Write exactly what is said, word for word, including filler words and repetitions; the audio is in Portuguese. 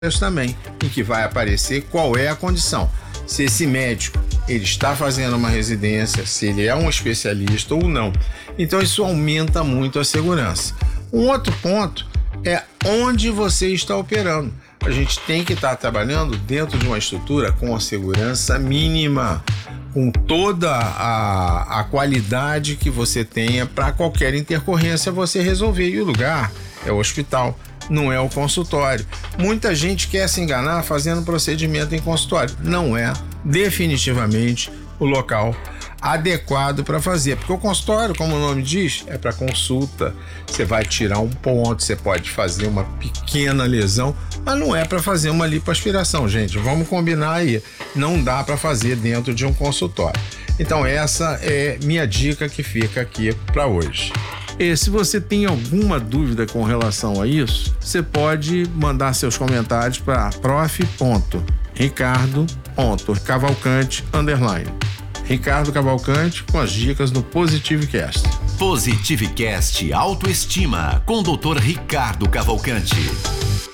também, em que vai aparecer qual é a condição. Se esse médico ele está fazendo uma residência, se ele é um especialista ou não. Então isso aumenta muito a segurança. Um outro ponto é onde você está operando. A gente tem que estar trabalhando dentro de uma estrutura com a segurança mínima, com toda a, a qualidade que você tenha para qualquer intercorrência você resolver. E o lugar é o hospital, não é o consultório. Muita gente quer se enganar fazendo procedimento em consultório. Não é definitivamente o local adequado para fazer, porque o consultório, como o nome diz, é para consulta. Você vai tirar um ponto, você pode fazer uma pequena lesão, mas não é para fazer uma lipoaspiração, gente. Vamos combinar aí. Não dá para fazer dentro de um consultório. Então essa é minha dica que fica aqui para hoje. E se você tem alguma dúvida com relação a isso, você pode mandar seus comentários para prof ponto ricardo ponto cavalcante underline. Ricardo Cavalcante com as dicas do Positivecast. Positivecast Autoestima com doutor Ricardo Cavalcante.